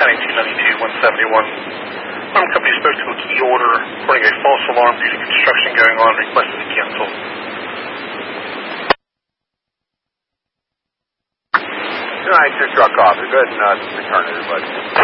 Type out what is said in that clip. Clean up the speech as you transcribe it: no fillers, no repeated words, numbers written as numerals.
10-1892-171. Alarm company spoke to a key order, reporting a false alarm due to construction going on, requested to cancel. All right, 2 truck off. Go ahead and return everybody.